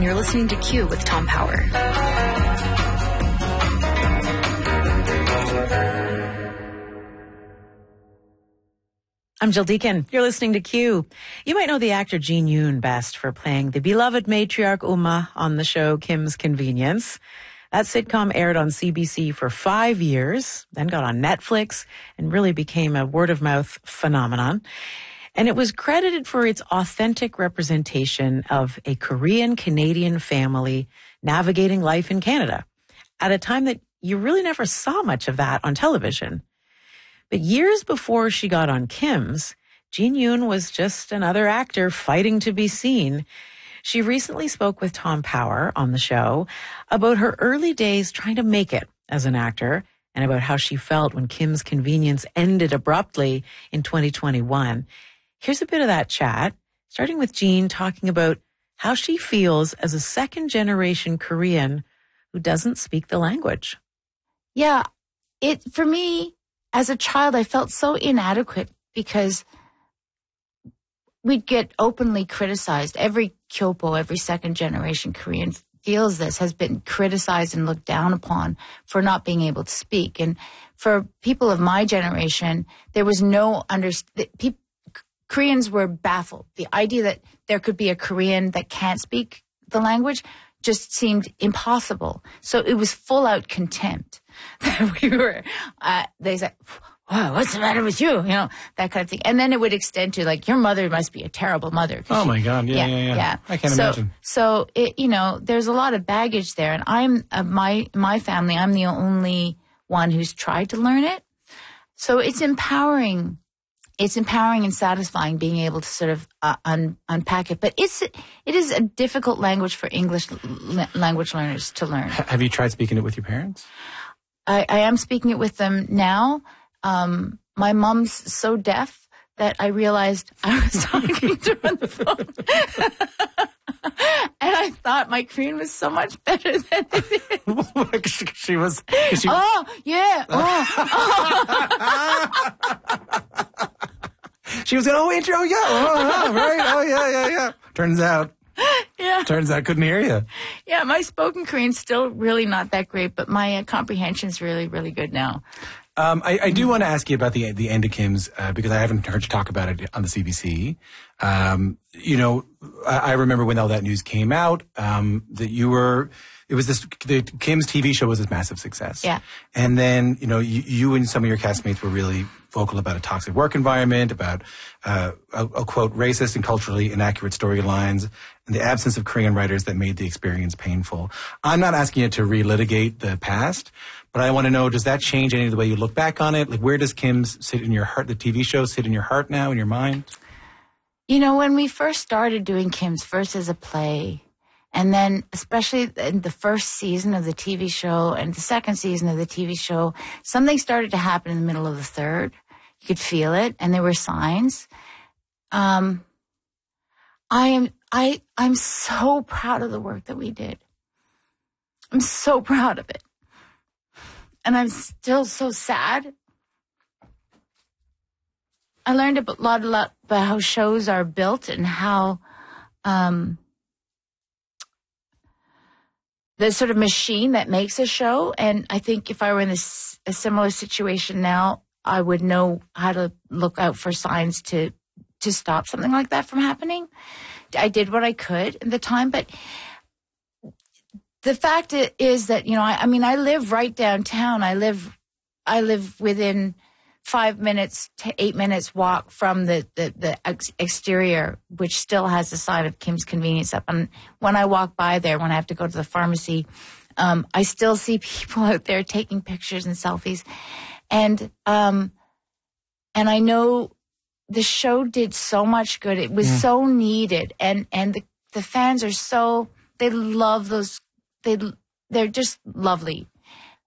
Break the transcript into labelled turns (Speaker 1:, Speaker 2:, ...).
Speaker 1: and you're listening to Q with Tom Power.
Speaker 2: I'm Jill Deacon. You're listening to Q. You might know the actor Gene Yoon best for playing the beloved matriarch Uma on the show Kim's Convenience. That sitcom aired on CBC for 5 years, then got on Netflix and really became a word-of-mouth phenomenon. And it was credited for its authentic representation of a Korean-Canadian family navigating life in Canada at a time that you really never saw much of that on television. But years before she got on Kim's, Gene Yoon was just another actor fighting to be seen. She recently spoke with Tom Power on the show about her early days trying to make it as an actor and about how she felt when Kim's Convenience ended abruptly in 2021. Here's a bit of that chat, starting with Gene talking about how she feels as a second-generation Korean who doesn't speak the language.
Speaker 3: Yeah, for me, as a child, I felt so inadequate because we'd get openly criticized. Every Kyopo, every second-generation Korean feels this, has been criticized and looked down upon for not being able to speak. And for people of my generation, there was no Koreans were baffled. The idea that there could be a Korean that can't speak the language just seemed impossible. So it was full-out contempt. They said, "Wow, what's the matter with you?" You know, that kind of thing. And then it would extend to like, your mother must be a terrible mother.
Speaker 4: Oh my God. Yeah. I can't imagine.
Speaker 3: So there's a lot of baggage there. And I'm, my family, I'm the only one who's tried to learn it. So it's empowering. It's empowering and satisfying being able to sort of unpack it. But it is a difficult language for English language learners to learn.
Speaker 4: Have you tried speaking it with your parents?
Speaker 3: I am speaking it with them now. My mom's so deaf that I realized I was talking to her on the phone. And I thought my Korean was so much better than it is.
Speaker 4: She was...
Speaker 3: Oh, yeah.
Speaker 4: She was going, oh, intro, yeah. Right. Oh, yeah. Turns out, couldn't hear you.
Speaker 3: Yeah, my spoken Korean's still really not that great, but my comprehension's really, really good now.
Speaker 4: I do want to ask you about the end of Kim's, because I haven't heard you talk about it on the CBC. I remember when all that news came out, that the Kim's TV show was a massive success.
Speaker 3: Yeah.
Speaker 4: And then, you and some of your castmates were really vocal about a toxic work environment, about, I'll quote, racist and culturally inaccurate storylines, and the absence of Korean writers that made the experience painful. I'm not asking you to relitigate the past, but I want to know, does that change any of the way you look back on it? Like, where does Kim's sit in your heart, the TV show sit in your heart now, in your mind?
Speaker 3: When we first started doing Kim's, first as a play, and then especially in the first season of the TV show and the second season of the TV show, something started to happen in the middle of the third. You could feel it, and there were signs. I'm so proud of the work that we did. I'm so proud of it. And I'm still so sad. I learned a lot about how shows are built and how the sort of machine that makes a show. And I think if I were in a similar situation now, I would know how to look out for signs to stop something like that from happening. I did what I could at the time, but the fact is that, I live right downtown. I live within 5 minutes to 8 minutes walk from the exterior, which still has the sign of Kim's Convenience up. And when I walk by there, when I have to go to the pharmacy, I still see people out there taking pictures and selfies. And I know the show did so much good. It was so needed. And the fans are they love those, they're just lovely.